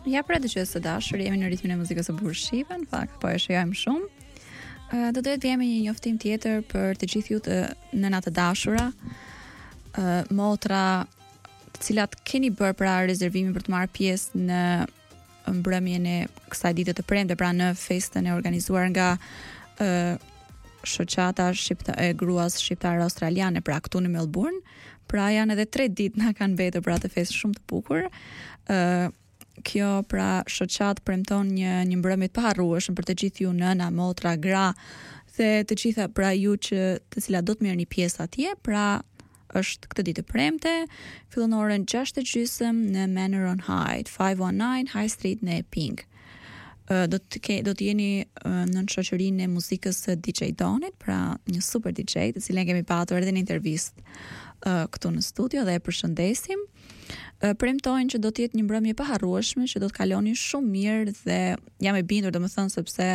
Ja, pra dëgjues të dashur, jemi në ritmin e muzikës së burr shive, në fakt, po e shijojmë shumë. Do duhet vjemi një njoftim tjetër për të gjithë ju të nëna të dashura, motra, të cilat keni bërë pra rezervimin për të marrë pjesë në mbrëmjen e kësaj dite të premte, pra në festën e organizuar nga shoqata e gruas shqiptare australiane, pra këtu në Melbourne. Pra janë edhe 3 ditë na kanë mbetur për atë festë shumë të bukur. Kjo pra shoqat premton një mbrëmje të paharrueshme për të gjithë ju nëna, motra, gra dhe të gjitha pra ju të cilat do të merrni pjesë atje. Pra është këtë ditë premte, fillon orën 6:30 në Manor on Hyde, 519 High Street në Epping. Do të jeni në shoqërinë e muzikës së DJ Donit, pra një super DJ, të cilën kemi patur edhe në intervistë këtu në studio dhe e përshëndesim. Premtojnë që do të jetë një mbrëmje e paharrueshme, që do të kaloni shumë mirë dhe jam e bindur, domethënë, sepse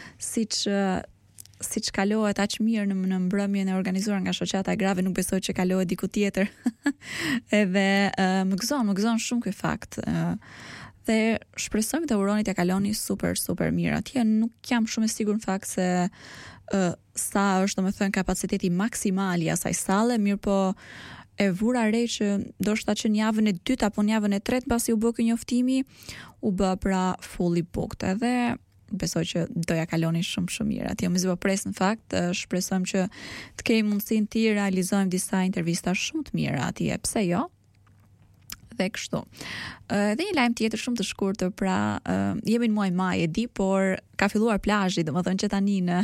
siç kalohet aq mirë në mbrëmjen e organizuar nga shoqata e grave, nuk besoj që kalohet diku tjetër. Edhe më gëzon shumë ky fakt. Dhe shpresojmë të uroni të kaloni super mirë atje. Nuk jam shumë e sigurt në fakt se sa është domethënë kapaciteti maksimal i asaj salle, mirë po e vura re që ndoshta që në javën e dytë apo në javën e tretë pasi u bë ky njoftimi, u bë pra fully booked. Edhe besoj që do ja kaloni shumë mirë atje. Më zgjua pres në fakt, shpresojmë që të kemi mundësinë të realizojmë disa intervista shumë të mira atje, pse jo? Dhe kështu. Dhe një lajm tjetër shumë të shkurtër, pra jemi në muaj maj, e di, por ka filluar plazhi, domethënë që tani në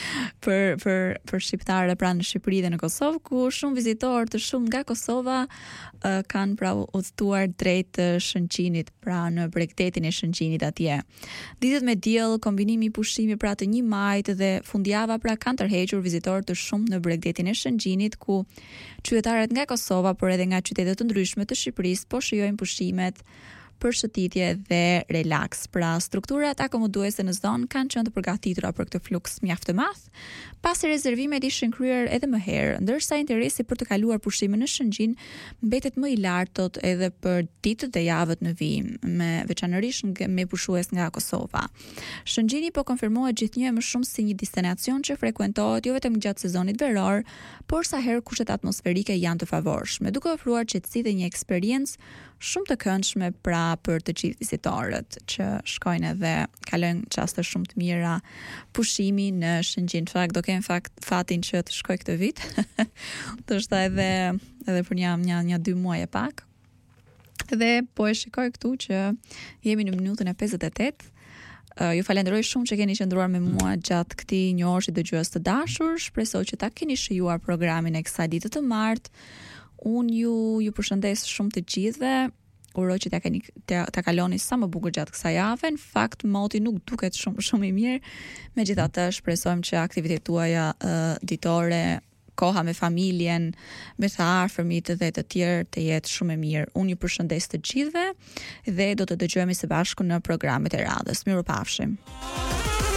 për shqiptarë pra në Shqipëri dhe në Kosovë, ku shumë vizitorë të shumë nga Kosova kanë pra udhëtuar drejt Shënqinit, pra në Bregdetin e Shënqinit atje. Ditët me diell, kombinimi i pushimit pra të 1 majit dhe fundjava pra kanë tërhequr vizitorë të shumë në Bregdetin e Shënqinit, ku qytetarët nga Kosova, por edhe nga qytete të ndryshme të Shqipërisë po shijojnë pushimet për shëtitje dhe relaks. Pra, strukturat akomoduese në zonë kanë qenë të përgatitura për këtë fluks mjaft të madh, pasi rezervimet ishin kryer edhe më herë, ndërsa interesi për të kaluar pushime në Shëngjin mbetet më i lartë edhe për ditët dhe javët në vijim, me veçanërisht me pushues nga Kosova. Shëngjini po konfirmohet gjithnjë më shumë si një destinacion që frekuentohet jo vetëm gjatë sezonit veror, por sa herë kushtet atmosferike janë të favorshme, duke ofruar qetësi dhe një eksperiencë shumë të këndshme pra për të gjithë vizitorët që shkojnë dhe kalojnë çaste shumë të mira pushimi në Shëngjin. Fakt do kem fatin që të shkoj këtë vit. Do shta edhe për një 2 muaj e pak. Dhe po e shikoj këtu që jemi në minutën e 58. Ju falenderoj shumë që keni qëndruar me mua gjatë këtij një orë dëgjues të dashur. Shpresoj që ta keni shijuar programin e kësaj dite të martë. Unë ju përshëndes shumë të gjithëve, uroj që ta kaloni sa më bukur gjatë kësaj jave. Në fakt, moti nuk duket shumë i mirë, megjithatë shpresojmë që aktivitetet tuaja ditore, koha me familjen, me të afërmit dhe të tjerë të jetë shumë e mirë. Unë ju përshëndes të gjithëve dhe do të dëgjohemi së bashku në programet e radhës. Mirupafshim.